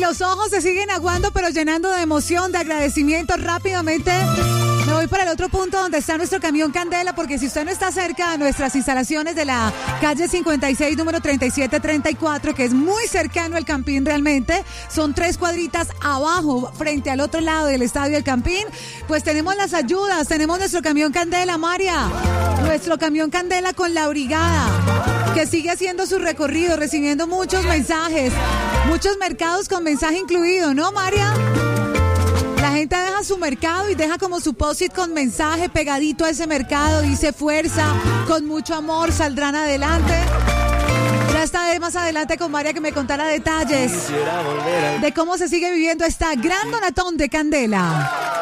los ojos se siguen aguando, pero llenando de emoción, de agradecimiento. Rápidamente me voy para el otro punto donde está nuestro camión Candela, porque si usted no está cerca de nuestras instalaciones de la calle 56, número 3734, que es muy cercano al Campín realmente, son 3 cuadritas abajo, frente al otro lado del estadio del Campín, pues tenemos las ayudas, tenemos nuestro camión Candela, María, nuestro camión Candela con la brigada, que sigue haciendo su recorrido, recibiendo muchos mensajes, muchos mercados con mensaje incluido, ¿no, María? La gente deja su mercado y deja como su post-it con mensaje pegadito a ese mercado, dice fuerza, con mucho amor, saldrán adelante. Ya estaré más adelante con María que me contará detalles de cómo se sigue viviendo esta gran donatón de Candela.